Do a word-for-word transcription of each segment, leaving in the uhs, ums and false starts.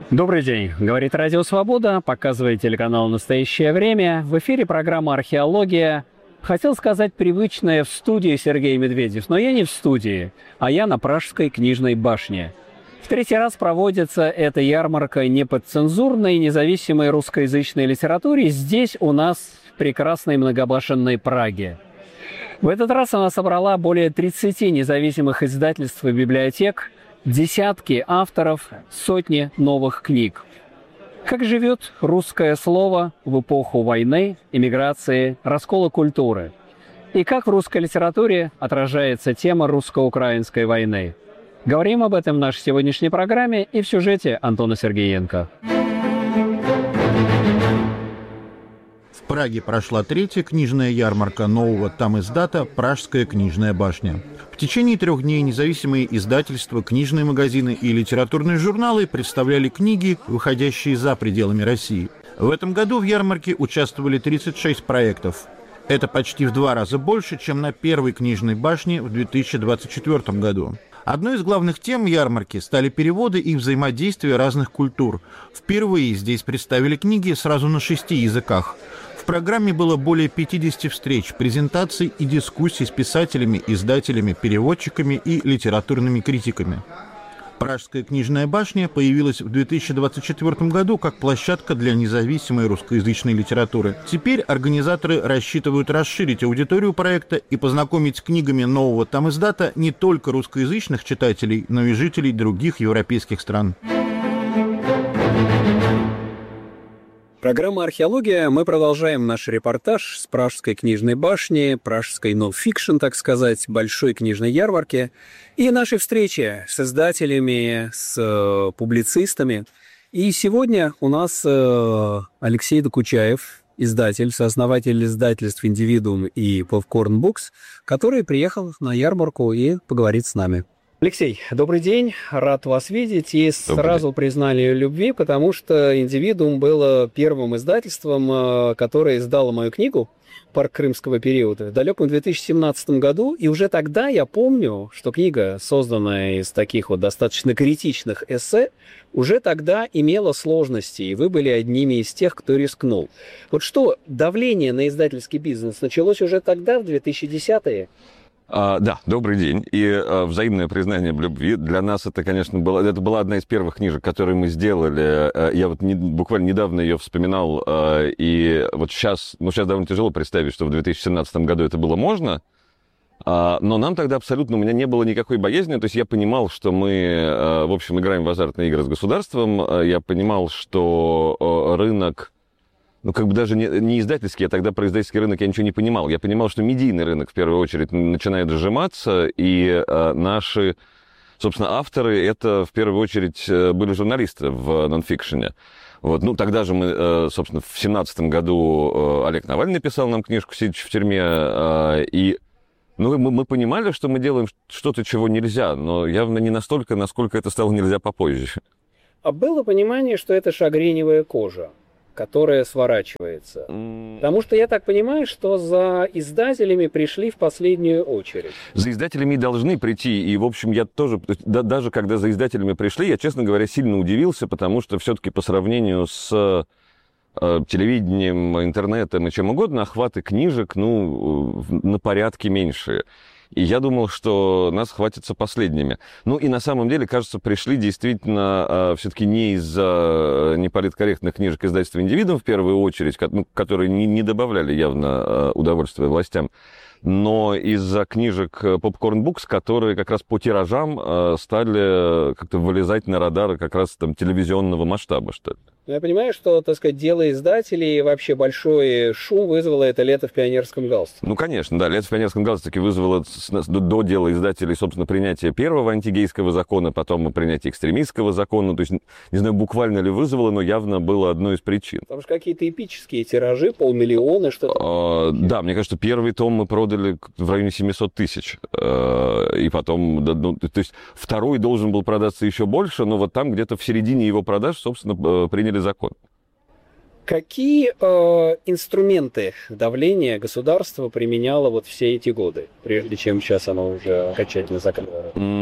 Добрый день. Говорит Радио Свобода, показывает телеканал «Настоящее время». В эфире программа «Археология». Хотел сказать привычное в студии Сергей Медведев, но я не в студии, а я на Пражской книжной башне. В третий раз проводится эта ярмарка неподцензурной независимой русскоязычной литературе здесь у нас, в прекрасной многобашенной Праге. В этот раз она собрала более тридцати независимых издательств и библиотек, десятки авторов, сотни новых книг. Как живет русское слово в эпоху войны, эмиграции, раскола культуры? И как в русской литературе отражается тема русско-украинской войны? Говорим об этом в нашей сегодняшней программе и в сюжете Антона Сергеенко. В Праге прошла третья книжная ярмарка нового тамиздата «Пражская книжная башня». В течение трех дней независимые издательства, книжные магазины и литературные журналы представляли книги, выходящие за пределами России. В этом году в ярмарке участвовали тридцать шесть проектов. Это почти в два раза больше, чем на первой книжной башне в две тысячи двадцать четвёртом году. Одной из главных тем ярмарки стали переводы и взаимодействие разных культур. Впервые здесь представили книги сразу на шести языках. В программе было более пятидесяти встреч, презентаций и дискуссий с писателями, издателями, переводчиками и литературными критиками. Пражская книжная башня появилась в две тысячи двадцать четвёртом году как площадка для независимой русскоязычной литературы. Теперь организаторы рассчитывают расширить аудиторию проекта и познакомить с книгами нового тамиздата не только русскоязычных читателей, но и жителей других европейских стран. Программа «Археология». Мы продолжаем наш репортаж с Пражской книжной башни, пражской нон-фикшн, так сказать, большой книжной ярмарки, и нашей встречи с издателями, с э, публицистами. И сегодня у нас э, Алексей Докучаев, издатель, сооснователь издательств «Индивидуум» и «Popcorn Books», который приехал на ярмарку и поговорит с нами. Алексей, добрый день, рад вас видеть, и сразу признали любви, потому что «Индивидуум» было первым издательством, которое издало мою книгу «Парк крымского периода» в далеком две тысячи семнадцатом году, и уже тогда я помню, что книга, созданная из таких вот достаточно критичных эссе, уже тогда имела сложности, и вы были одними из тех, кто рискнул. Вот что, давление на издательский бизнес началось уже тогда, в две тысячи десятые? А, да, добрый день. И а, взаимное признание в любви. Для нас это, конечно, было, это была одна из первых книжек, которые мы сделали. Я вот не, буквально недавно ее вспоминал, а, и вот сейчас, ну, сейчас довольно тяжело представить, что в две тысячи семнадцатом году это было можно, а, но нам тогда абсолютно, у меня не было никакой боязни, то есть я понимал, что мы, а, в общем, играем в азартные игры с государством, а, я понимал, что а, рынок... Ну, как бы даже не, не издательский, я тогда про издательский рынок я ничего не понимал. Я понимал, что медийный рынок, в первую очередь, начинает сжиматься, и э, наши, собственно, авторы, это, в первую очередь, были журналисты в нонфикшене. Вот. Ну, тогда же мы, э, собственно, в семнадцатом году э, Олег Навальный писал нам книжку «Сидя в тюрьме», э, и ну, мы, мы понимали, что мы делаем что-то, чего нельзя, но явно не настолько, насколько это стало нельзя попозже. А было понимание, что это шагреневая кожа, которая сворачивается. Потому что я так понимаю, что за издателями пришли в последнюю очередь. За издателями должны прийти. И, в общем, я тоже, да, даже когда за издателями пришли, я, честно говоря, сильно удивился, потому что все-таки по сравнению с э, телевидением, интернетом и чем угодно, охваты книжек, ну, на порядке меньше. И я думал, что нас хватится последними. Ну и на самом деле, кажется, пришли действительно э, все-таки не из-за неполиткорректных книжек издательства «Индивидуум» в первую очередь, ну, которые не, не добавляли явно э, удовольствия властям, но из-за книжек Popcorn Books, которые как раз по тиражам э, стали как-то вылезать на радары как раз там телевизионного масштаба, что ли. Я понимаю, что, так сказать, дело издателей, вообще большой шум вызвало это «Лето в пионерском галстуке». Ну, конечно, да. «Лето в пионерском галстуке» вызвало до дела издателей, собственно, принятие первого антигейского закона, потом принятие экстремистского закона. То есть, не знаю, буквально ли вызвало, но явно было одной из причин. Там же какие-то эпические тиражи, полмиллиона, что-то. А, да, мне кажется, первый том мы продали в районе семисот тысяч. И потом, ну, то есть, второй должен был продаться еще больше, но вот там где-то в середине его продаж, собственно, приняли закон. Какие э, инструменты давления государство применяло вот все эти годы, прежде чем сейчас оно уже окончательно закрыло?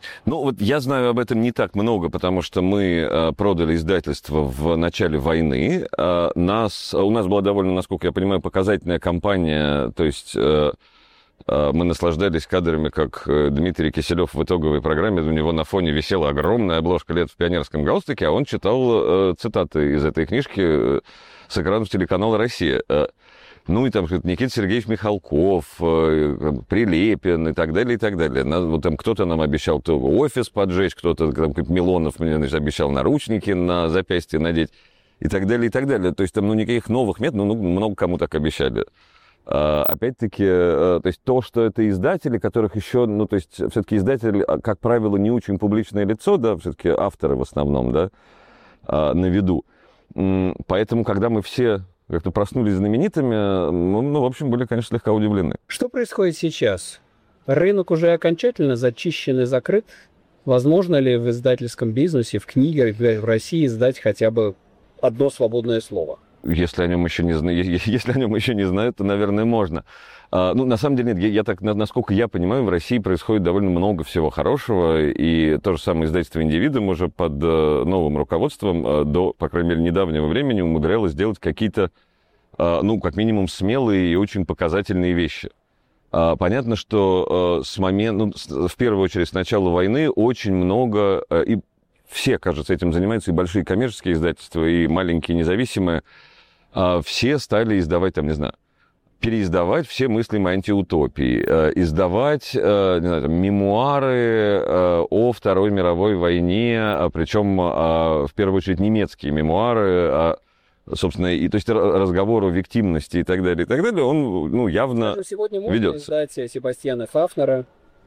Ну, вот я знаю об этом не так много, потому что мы э, продали издательство в начале войны. Э, нас, у нас была довольно, насколько я понимаю, показательная кампания, то есть э, э, мы наслаждались кадрами, как Дмитрий Киселев в итоговой программе, у него на фоне висела огромная обложка «Лет в пионерском галстуке», а он читал э, цитаты из этой книжки э, с экранов телеканала «Россия». Э, Ну, и там Никита Сергеевич Михалков, Прилепин и так далее, и так далее. Вот там кто-то нам обещал то офис поджечь, кто-то, там, Милонов мне, значит, обещал наручники на запястье надеть и так далее, и так далее. То есть там, ну, никаких новых методов, ну, много кому так обещали. А, опять-таки, то есть то, что это издатели, которых еще, ну, то есть все-таки издатель, как правило, не очень публичное лицо, да, все-таки авторы в основном, да, на виду. Поэтому, когда мы все как-то проснулись знаменитыми, ну, ну, в общем, были, конечно, слегка удивлены. Что происходит сейчас? Рынок уже окончательно зачищен и закрыт? Возможно ли в издательском бизнесе, в книгах в России издать хотя бы одно свободное слово? Если о нем еще не знаю, если о нем еще не знают, то, наверное, можно. А, ну, на самом деле, нет, я, я так, насколько я понимаю, в России происходит довольно много всего хорошего, и то же самое издательство «Индивидуум» уже под uh, новым руководством uh, до, по крайней мере, недавнего времени умудрялось делать какие-то, uh, ну, как минимум, смелые и очень показательные вещи. Uh, понятно, что uh, с момента, ну, с, в первую очередь, с начала войны очень много, uh, и все, кажется, этим занимаются, и большие коммерческие издательства, и маленькие независимые, uh, все стали издавать, там, не знаю, переиздавать все мыслимые антиутопии, э, издавать э, не знаю, там, мемуары э, о Второй мировой войне, а, причем э, в первую очередь немецкие мемуары, а, собственно, и то есть разговор о виктимности и так далее, и так далее, он, ну, явно ведется. Сегодня можно издать Себастьяна Хафнера?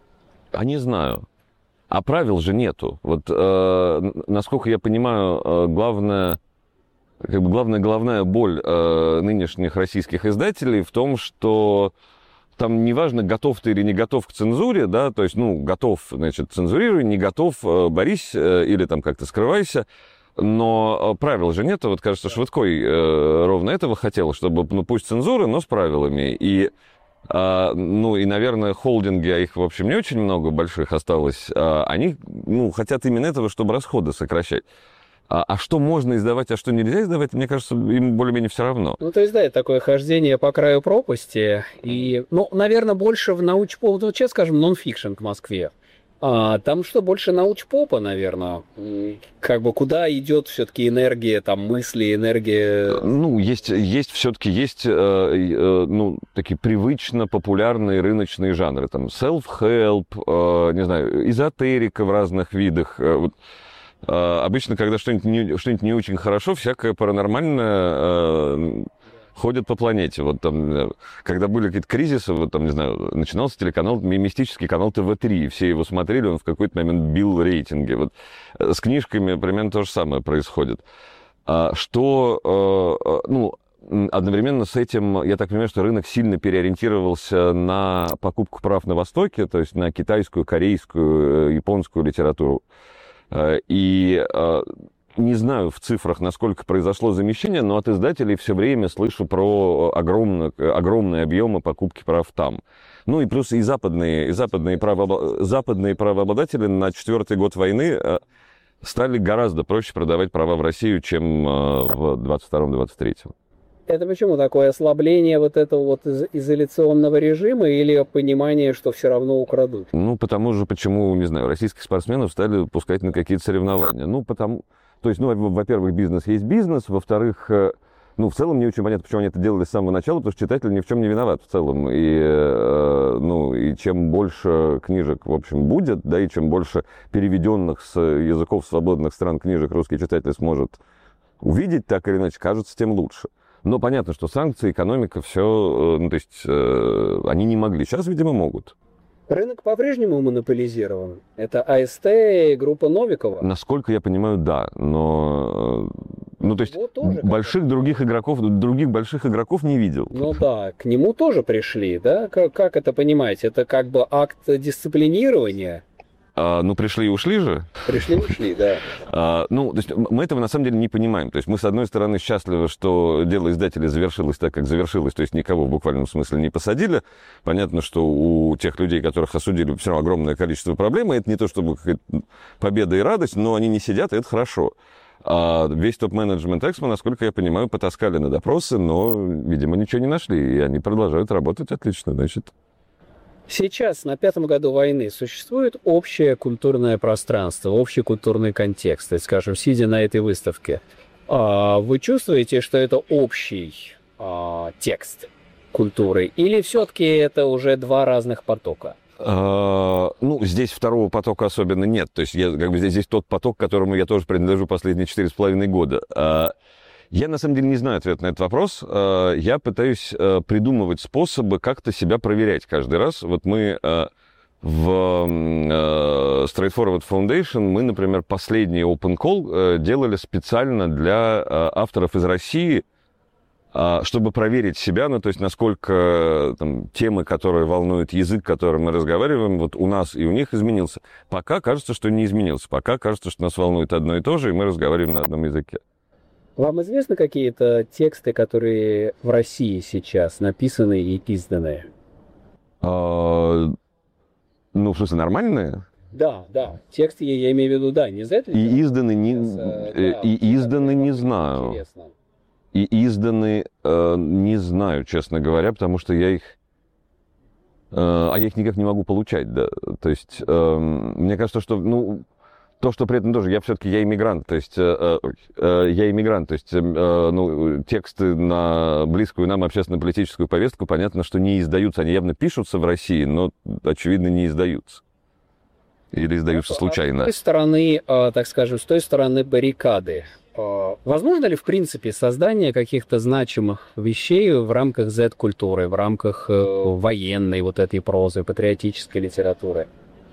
А не знаю. А правил же нету. Вот, э, насколько я понимаю, э, главное... Как бы главная головная боль э, нынешних российских издателей в том, что там неважно, готов ты или не готов к цензуре, да, то есть, ну, готов, значит, цензурируй, не готов, э, борись э, или там как-то скрывайся, но правил же нет. Вот, кажется, Швыдкой э, ровно этого хотел, чтобы, ну, пусть цензуры, но с правилами. И, э, ну, и, наверное, холдинги, а их, в общем, не очень много больших осталось, э, они, ну, хотят именно этого, чтобы расходы сокращать. А, а что можно издавать, а что нельзя издавать, мне кажется, им более-менее все равно. Ну, то есть, да, это такое хождение по краю пропасти. И, ну, наверное, больше в научпоп, ну, честно скажем, нон-фикшн к Москве. А там что, больше научпопа, наверное? Как бы куда идет все-таки энергия, там, мысли, энергия? Ну, есть, есть все-таки есть, э, э, ну, такие привычно популярные рыночные жанры. Там, self-help, э, не знаю, эзотерика в разных видах. Э, вот. Uh, обычно, когда что-нибудь не, что-нибудь не очень хорошо, всякое паранормальное uh, ходит по планете. Вот там, когда были какие-то кризисы, вот там, не знаю, начинался телеканал, мистический канал тэ вэ три, все его смотрели, он в какой-то момент бил рейтинги. Вот с книжками примерно то же самое происходит. Uh, что, uh, ну, одновременно с этим, я так понимаю, что рынок сильно переориентировался на покупку прав на Востоке, то есть на китайскую, корейскую, японскую литературу. И не знаю в цифрах, насколько произошло замещение, но от издателей все время слышу про огромные, огромные объемы покупки прав там. Ну и плюс и западные, и западные, право, западные правообладатели на четвертый год войны стали гораздо проще продавать права в Россию, чем в двадцать втором — двадцать третьем. Это почему такое ослабление вот этого вот из- изоляционного режима или понимание, что все равно украдут? Ну, потому же, почему, не знаю, российских спортсменов стали пускать на какие-то соревнования. Ну, потому... То есть, ну, во-первых, бизнес есть бизнес, во-вторых, ну, в целом не очень понятно, почему они это делали с самого начала, потому что читатель ни в чем не виноват в целом. И, ну, и чем больше книжек, в общем, будет, да, и чем больше переведенных с языков свободных стран книжек русский читатель сможет увидеть, так или иначе, кажется, тем лучше. Но понятно, что санкции, экономика, все, ну, то есть э, они не могли. Сейчас, видимо, могут. Рынок по-прежнему монополизирован. Это а эс тэ и группа Новикова. Насколько я понимаю, да. Но, ну, то есть Вот тоже больших других игроков, других больших игроков не видел. Ну да, к нему тоже пришли, да? Как, как это понимаете? Это как бы акт дисциплинирования? А, ну, пришли и ушли же. Пришли и ушли, да. А, ну, то есть мы этого на самом деле не понимаем. То есть мы, с одной стороны, счастливы, что дело издателя завершилось так, как завершилось, то есть никого в буквальном смысле не посадили. Понятно, что у тех людей, которых осудили, все равно огромное количество проблем, и это не то чтобы какая-то победа и радость, но они не сидят, и это хорошо. А весь топ-менеджмент Эксмо, насколько я понимаю, потаскали на допросы, но, видимо, ничего не нашли, и они продолжают работать отлично, значит. Сейчас, на пятом году войны, существует общее культурное пространство, общий культурный контекст. То есть, скажем, сидя на этой выставке, вы чувствуете, что это общий текст культуры? Или все-таки это уже два разных потока? А, ну, здесь второго потока особенно нет. То есть я, как бы, здесь, здесь тот поток, к которому я тоже принадлежу последние четыре с половиной года. А, я, на самом деле, не знаю ответ на этот вопрос. Я пытаюсь придумывать способы как-то себя проверять каждый раз. Вот мы в Straightforward Foundation, мы, например, последний Open Call делали специально для авторов из России, чтобы проверить себя, ну, то есть насколько там, темы, которые волнуют язык, которым мы разговариваем, вот у нас и у них изменился. Пока кажется, что не изменился. Пока кажется, что нас волнует одно и то же, и мы разговариваем на одном языке. Вам известны какие-то тексты, которые в России сейчас написаны и изданы? А, ну, в смысле, нормальные? Да, да. Тексты, я имею в виду, да, не издательство. И изданы не, да, и изданы не знаю. Интересно. И изданы э, не знаю, честно говоря, потому что я их... Э, а я их никак не могу получать, да. То есть, э, мне кажется, что, ну... То, что при этом тоже, я все-таки, я иммигрант, то есть, э, э, я иммигрант, то есть, э, ну, тексты на близкую нам общественно-политическую повестку, понятно, что не издаются, они явно пишутся в России, но, очевидно, не издаются. Или издаются случайно. А с той стороны, э, так скажем, с той стороны баррикады, э, возможно ли, в принципе, создание каких-то значимых вещей в рамках зет-культуры, в рамках э, военной вот этой прозы, патриотической литературы?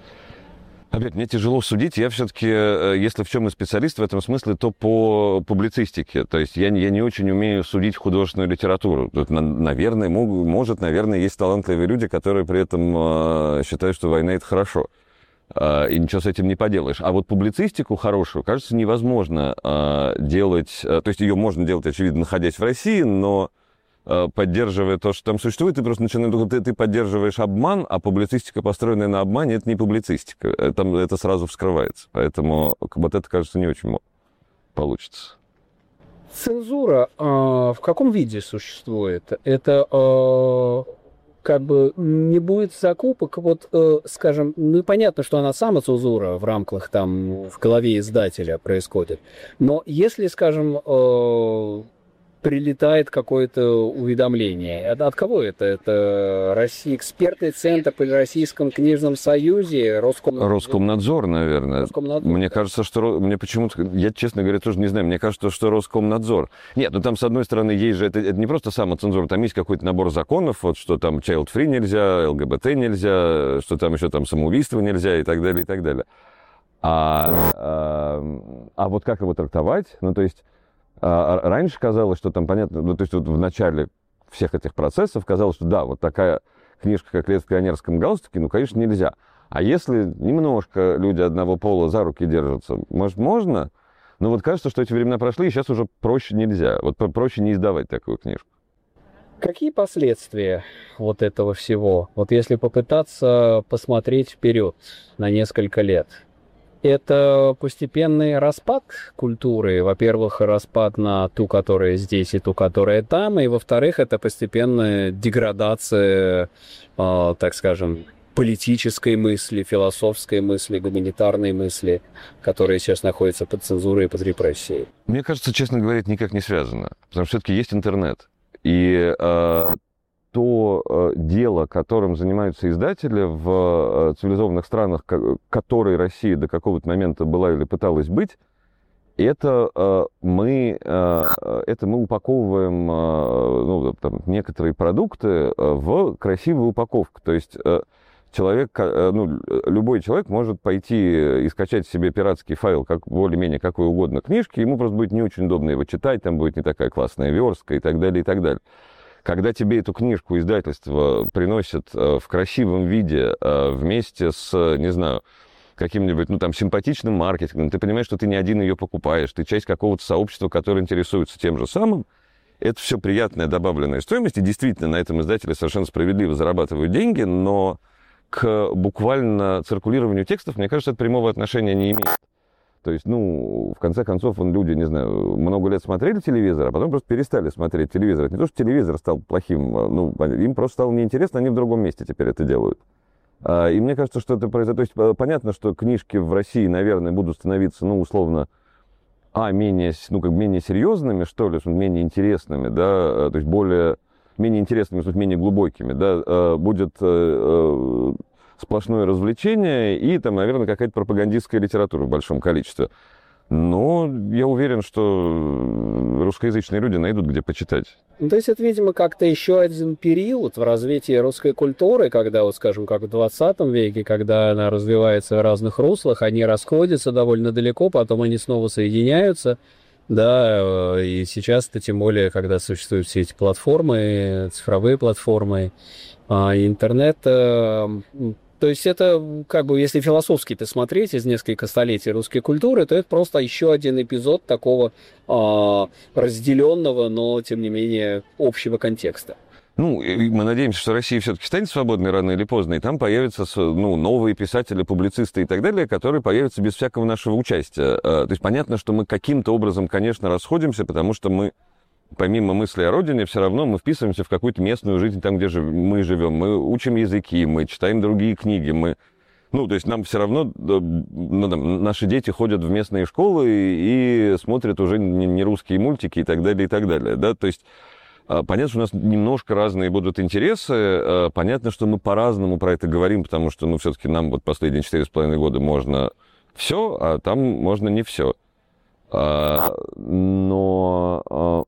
Опять, мне тяжело судить. Я все-таки, если в чем и специалист в этом смысле, то по публицистике. То есть я, я не очень умею судить художественную литературу. Тут, наверное, может, наверное, есть талантливые люди, которые при этом считают, что война — это хорошо. И ничего с этим не поделаешь. А вот публицистику хорошую, кажется, невозможно делать. То есть ее можно делать, очевидно, находясь в России, но... поддерживая то, что там существует, ты просто начинаешь, ты, ты поддерживаешь обман, а публицистика, построенная на обмане, это не публицистика. Это, это сразу вскрывается. Поэтому вот это, кажется, не очень получится. Цензура э, в каком виде существует? Это э, как бы не будет закупок, вот, э, скажем, ну, понятно, что она самоцензура в рамках, там, в голове издателя происходит. Но если, скажем, э, прилетает какое-то уведомление. От кого это? Это Россия, экспертный центр при Российском книжном союзе, Роскомнадзор? Роскомнадзор, наверное. Роскомнадзор, мне да. кажется, что... Мне почему-то... Я, честно говоря, тоже не знаю. Мне кажется, что Роскомнадзор. Нет, ну там, с одной стороны, есть же... Это, это не просто самоцензура, там есть какой-то набор законов, вот что там child-free нельзя, ЛГБТ нельзя, что там еще там самоубийство нельзя и так далее, и так далее. А, а, а вот как его трактовать? Ну, то есть... А раньше казалось, что там, понятно, ну, то есть вот в начале всех этих процессов казалось, что да, вот такая книжка, как «Лев в пионерском галстуке», ну, конечно, нельзя. А если немножко люди одного пола за руки держатся, может, можно? Но вот кажется, что эти времена прошли, и сейчас уже проще нельзя. Вот проще не издавать такую книжку. Какие последствия вот этого всего? Вот если попытаться посмотреть вперед на несколько лет. Это постепенный распад культуры. Во-первых, распад на ту, которая здесь, и ту, которая там. И, во-вторых, это постепенная деградация, э, так скажем, политической мысли, философской мысли, гуманитарной мысли, которые сейчас находятся под цензурой и под репрессией. Мне кажется, честно говоря, это никак не связано. Потому что все-таки есть интернет. И... Э... то э, дело, которым занимаются издатели в э, цивилизованных странах, к- которой Россия до какого-то момента была или пыталась быть, это, э, мы, э, это мы упаковываем э, ну, там, некоторые продукты э, в красивую упаковку. То есть э, человек, э, ну, любой человек может пойти и скачать себе пиратский файл, как более-менее какой угодно книжки, ему просто будет не очень удобно его читать, там будет не такая классная верстка и так далее, и так далее. Когда тебе эту книжку издательство приносит в красивом виде вместе с, не знаю, каким-нибудь, ну, там, симпатичным маркетингом, ты понимаешь, что ты не один ее покупаешь, ты часть какого-то сообщества, которое интересуется тем же самым, это все приятная добавленная стоимость, и действительно на этом издатели совершенно справедливо зарабатывают деньги, но к буквально циркулированию текстов, мне кажется, это прямого отношения не имеет. То есть, ну, в конце концов, вон, люди, не знаю, много лет смотрели телевизор, а потом просто перестали смотреть телевизор. Это не то, что телевизор стал плохим, ну, им просто стало неинтересно, они в другом месте теперь это делают. И мне кажется, что это произойдет... То есть, понятно, что книжки в России, наверное, будут становиться, ну, условно, а, менее, ну, как менее серьезными, что ли, менее интересными, да, то есть более, менее интересными, то есть менее глубокими, да, будет сплошное развлечение и, там, наверное, какая-то пропагандистская литература в большом количестве. Но я уверен, что русскоязычные люди найдут, где почитать. Ну, то есть это, видимо, как-то еще один период в развитии русской культуры, когда, вот, скажем, как в двадцатом веке, когда она развивается в разных руслах, они расходятся довольно далеко, потом они снова соединяются, да, и сейчас-то тем более, когда существуют все эти платформы, цифровые платформы, интернет. То есть это, как бы, если философски-то смотреть из нескольких столетий русской культуры, то это просто еще один эпизод такого а, разделенного, но, тем не менее, общего контекста. Ну, мы надеемся, что Россия все-таки станет свободной рано или поздно, и там появятся, ну, новые писатели, публицисты и так далее, которые появятся без всякого нашего участия. То есть понятно, что мы каким-то образом, конечно, расходимся, потому что мы, помимо мысли о родине, все равно мы вписываемся в какую-то местную жизнь там, где мы живем. Мы учим языки, мы читаем другие книги, мы... Ну, то есть нам все равно... Ну, там, наши дети ходят в местные школы и, и смотрят уже не русские мультики и так далее, и так далее, да, то есть... Понятно, что у нас немножко разные будут интересы. Понятно, что мы по-разному про это говорим, потому что, ну, все-таки нам вот последние четыре с половиной года можно все, а там можно не все. Но...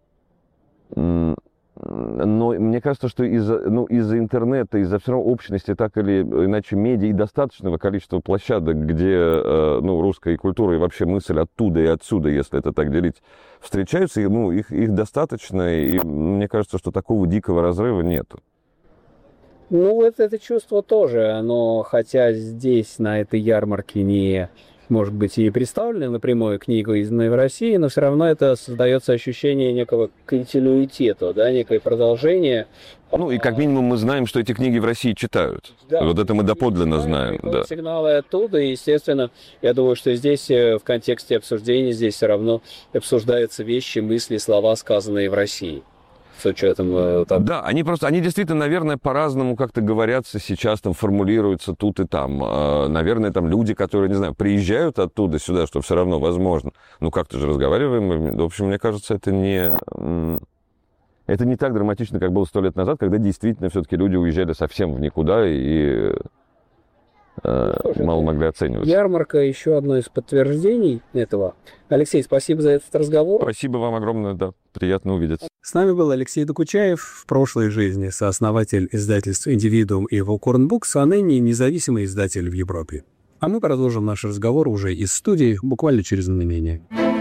Но мне кажется, что из-за, ну, из-за интернета, из-за все равно общности, так или иначе, медиа и достаточного количества площадок, где ну, русская культура и вообще мысль оттуда и отсюда, если это так делить, встречаются, и, ну, их, их достаточно, и мне кажется, что такого дикого разрыва нету. Ну, это, это чувство тоже, оно, хотя здесь, на этой ярмарке, не... может быть, и представлены напрямую книга, изданная в России, но все равно это создается ощущение некого континуитета, да, некое продолжение. Ну, и как минимум мы знаем, что эти книги в России читают. Да, вот это мы доподлинно знаем. Да. Сигналы оттуда, и, естественно, я думаю, что здесь в контексте обсуждения здесь все равно обсуждаются вещи, мысли, слова, сказанные в России. С учетом, там... Да, они просто, они действительно, наверное, по-разному как-то говорятся сейчас, там, формулируются тут и там. Наверное, там люди, которые, не знаю, приезжают оттуда сюда, что все равно возможно. Ну, как-то же разговариваем. В общем, мне кажется, это не... Это не так драматично, как было сто лет назад, когда действительно все-таки люди уезжали совсем в никуда и э, мало могли оценивать. Ярмарка еще одно из подтверждений этого. Алексей, спасибо за этот разговор. Спасибо вам огромное, да, приятно увидеться. С нами был Алексей Докучаев, в прошлой жизни сооснователь издательств «Индивидуум» и «Волкорн Букс», а ныне независимый издатель в Европе. А мы продолжим наш разговор уже из студии буквально через мгновение.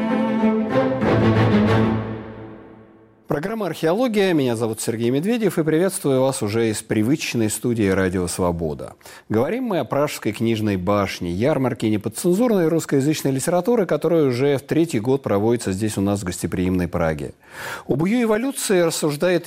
Программа «Археология». Меня зовут Сергей Медведев и приветствую вас уже из привычной студии «Радио Свобода». Говорим мы о Пражской книжной башне, ярмарке неподцензурной русскоязычной литературы, которая уже в третий год проводится здесь у нас в гостеприимной Праге. Об ее эволюции рассуждает